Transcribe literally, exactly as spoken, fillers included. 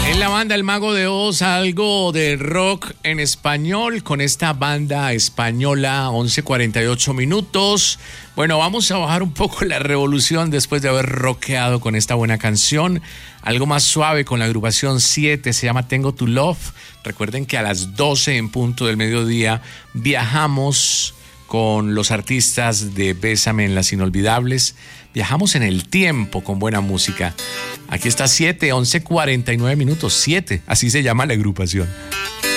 En la banda El Mago de Oz, algo de rock en español con esta banda española, once cuarenta y ocho minutos. Bueno, vamos a bajar un poco la revolución después de haber rockeado con esta buena canción. Algo más suave con la agrupación siete, se llama Tengo Tu Love. Recuerden que a las doce en punto del mediodía viajamos con los artistas de Bésame en las Inolvidables. Viajamos en el tiempo con buena música. Aquí está siete, once cuarenta y nueve minutos. siete, así se llama la agrupación.